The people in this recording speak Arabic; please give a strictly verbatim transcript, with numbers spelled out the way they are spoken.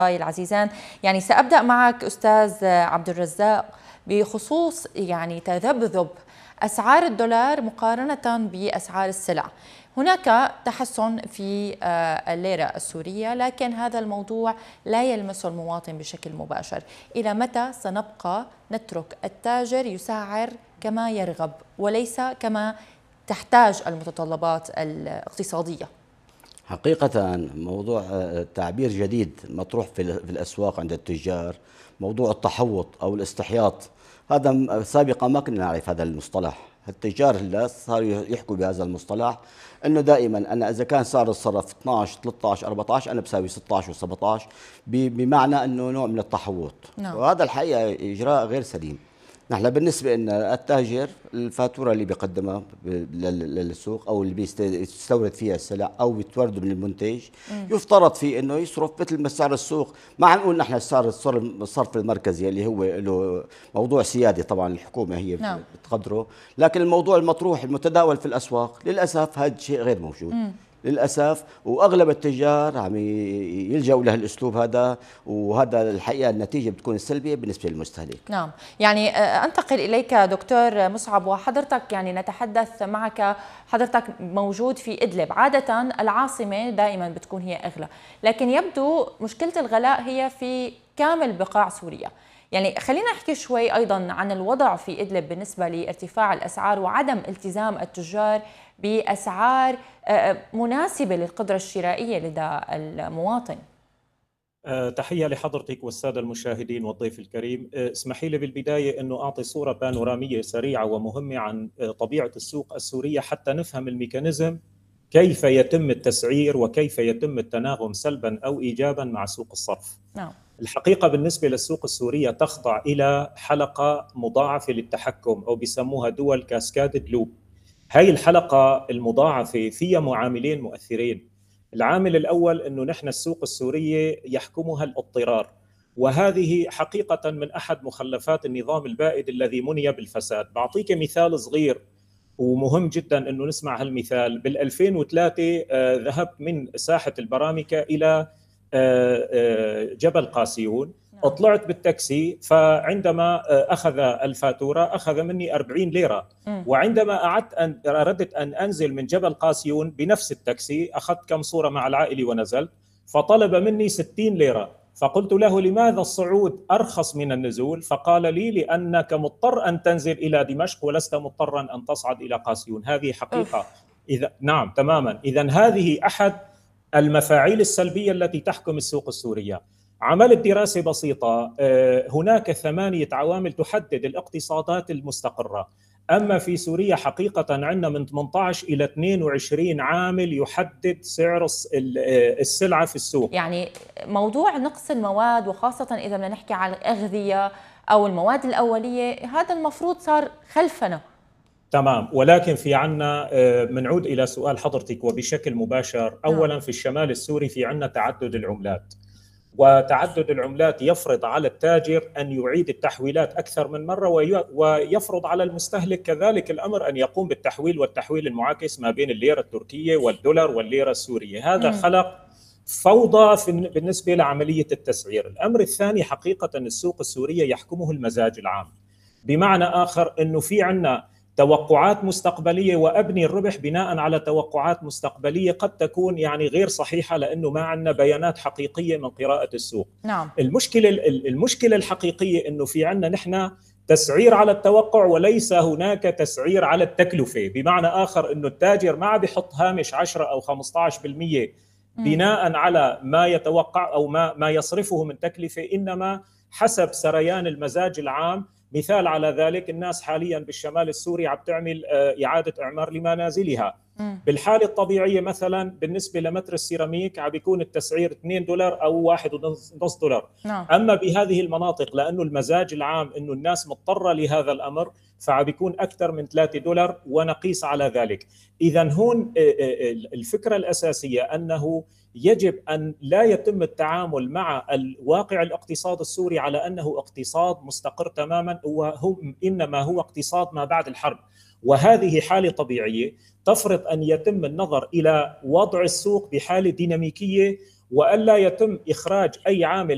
العزيزان، يعني سأبدأ معك أستاذ عبد الرزاق بخصوص يعني تذبذب أسعار الدولار مقارنة بأسعار السلع. هناك تحسن في الليرة السورية، لكن هذا الموضوع لا يلمس المواطن بشكل مباشر. إلى متى سنبقى نترك التاجر يسعر كما يرغب وليس كما تحتاج المتطلبات الاقتصادية؟ حقيقة موضوع تعبير جديد مطروح في الأسواق عند التجار، موضوع التحوط أو الاستحياط. هذا سابقا ما كنا نعرف هذا المصطلح. التجار هلا صاروا يحكوا بهذا المصطلح، انه دائما انا اذا كان سعر الصرف اثنعش ثلاثطعش أربعطعش انا بساوي ستطعش وسبعطعش، بمعنى انه نوع من التحوط. نعم. وهذا الحقيقة اجراء غير سليم. نحن بالنسبة لنا التاجر الفاتورة اللي بيقدمها للسوق أو اللي بيستورد فيها السلع أو بتورده من المنتج، يفترض فيه إنه يصرف مثل ما سعر السوق. ما نقول نحن سعر الصرف المركزي اللي هو له موضوع سيادي، طبعا الحكومة هي نعم. بتقدره، لكن الموضوع المطروح المتداول في الأسواق للأسف هذا شيء غير موجود. مم. للأسف، وأغلب التجار عم يلجأوا له الأسلوب هذا، وهذا الحقيقة النتيجة بتكون السلبية بالنسبة للمستهلك. نعم، يعني أنتقل إليك دكتور مصعب، وحضرتك يعني نتحدث معك، حضرتك موجود في إدلب. عادة العاصمة دائما بتكون هي أغلى، لكن يبدو مشكلة الغلاء هي في كامل بقاع سوريا. يعني خلينا نحكي شوي أيضا عن الوضع في إدلب بالنسبة لارتفاع الأسعار وعدم التزام التجار بأسعار مناسبة للقدرة الشرائية لدى المواطن. تحية لحضرتك والسادة المشاهدين والضيف الكريم. اسمحي لي بالبداية أنه أعطي صورة بانورامية سريعة ومهمة عن طبيعة السوق السورية حتى نفهم الميكانيزم كيف يتم التسعير وكيف يتم التناغم سلبا أو إيجابا مع سوق الصرف. نعم. الحقيقة بالنسبة للسوق السورية تخضع إلى حلقة مضاعفة للتحكم أو بيسموها دول كاسكاد لوب. هاي الحلقة المضاعفة فيها معاملين مؤثرين. العامل الأول أنه نحن السوق السورية يحكمها الاضطرار، وهذه حقيقة من أحد مخلفات النظام البائد الذي مني بالفساد. بعطيك مثال صغير ومهم جدا أنه نسمع هالمثال. بالألفين وثلاثة آه ذهبت من ساحة البرامكة إلى آه آه جبل قاسيون. طلعت بالتاكسي، فعندما أخذ الفاتورة أخذ مني أربعين ليرة، وعندما أعدت أن أردت أن أنزل من جبل قاسيون بنفس التاكسي أخذت كم صورة مع العائلة ونزلت، فطلب مني ستين ليرة. فقلت له لماذا الصعود أرخص من النزول؟ فقال لي لأنك مضطر أن تنزل إلى دمشق ولست مضطرا أن تصعد إلى قاسيون. هذه حقيقة. إذا نعم تماما. إذن هذه أحد المفاعيل السلبية التي تحكم السوق السورية. عملت دراسة بسيطة، هناك ثمانية عوامل تحدد الاقتصادات المستقرة، أما في سوريا حقيقة عندنا من ثمانية عشر إلى اثنين وعشرين عامل يحدد سعر السلعة في السوق. يعني موضوع نقص المواد، وخاصة إذا بدنا نحكي عن الأغذية أو المواد الأولية، هذا المفروض صار خلفنا. تمام، ولكن في عنا منعود إلى سؤال حضرتك وبشكل مباشر. أولا في الشمال السوري في عنا تعدد العملات، وتعدد العملات يفرض على التاجر أن يعيد التحويلات أكثر من مرة، ويفرض على المستهلك كذلك الأمر أن يقوم بالتحويل والتحويل المعاكس ما بين الليرة التركية والدولار والليرة السورية. هذا م. خلق فوضى بالنسبة لعملية التسعير. الأمر الثاني حقيقة السوق السورية يحكمه المزاج العام، بمعنى آخر أنه في عنا توقعات مستقبلية وأبني الربح بناء على توقعات مستقبلية قد تكون يعني غير صحيحة، لأنه ما عندنا بيانات حقيقية من قراءة السوق. نعم. المشكلة المشكلة الحقيقية أنه في عندنا نحن تسعير على التوقع وليس هناك تسعير على التكلفة، بمعنى آخر أنه التاجر ما بيحط هامش عشرة أو خمسة عشر بالمئة بناء على ما يتوقع أو ما ما يصرفه من تكلفة، إنما حسب سريان المزاج العام. مثال على ذلك الناس حاليا بالشمال السوري عم تعمل إعادة إعمار لمنازلها. م. بالحالة الطبيعية مثلا بالنسبة لمتر السيراميك عم بيكون التسعير اثنين دولار أو واحد ونص دولار. نعم. أما بهذه المناطق لأنه المزاج العام أنه الناس مضطرة لهذا الأمر فعم بيكون أكثر من ثلاثة دولار ونقيس على ذلك. إذن هون الفكرة الأساسية أنه يجب أن لا يتم التعامل مع الواقع الاقتصاد السوري على أنه اقتصاد مستقر تماما، وهو إنما هو اقتصاد ما بعد الحرب، وهذه حالة طبيعية تفرض أن يتم النظر إلى وضع السوق بحالة ديناميكية، وألا يتم إخراج أي عامل